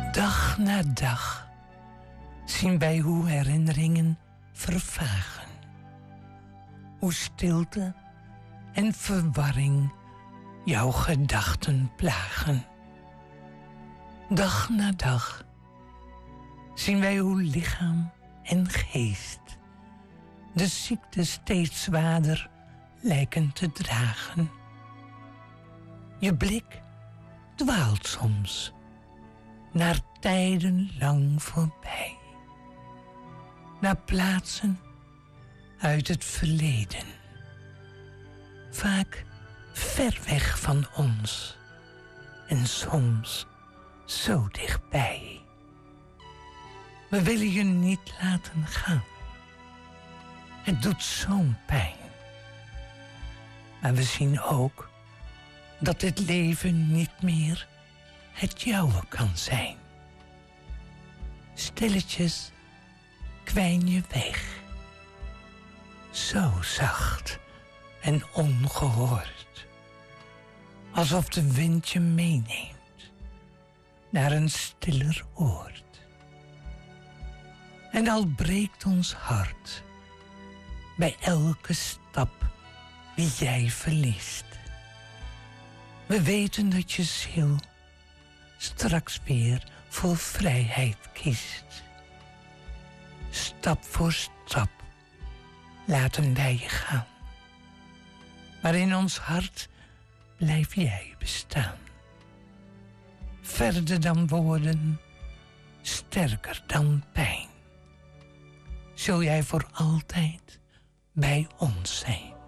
Dag na dag zien wij hoe herinneringen vervagen. Hoe stilte en verwarring jouw gedachten plagen. Dag na dag zien wij hoe lichaam en geest de ziekte steeds zwaarder lijken te dragen. Je blik dwaalt soms naar tijden lang voorbij. Naar plaatsen uit het verleden. Vaak ver weg van ons en soms zo dichtbij. We willen je niet laten gaan. Het doet zo'n pijn. Maar we zien ook dat dit leven niet meer het jouwe kan zijn. Stilletjes kwijn je weg. Zo zacht en ongehoord. Alsof de wind je meeneemt naar een stiller oord. En al breekt ons hart bij elke stap die jij verliest. We weten dat je ziel straks weer voor vrijheid kiest. Stap voor stap laten wij je gaan. Maar in ons hart blijf jij bestaan. Verder dan woorden, sterker dan pijn. Zul jij voor altijd bij ons zijn.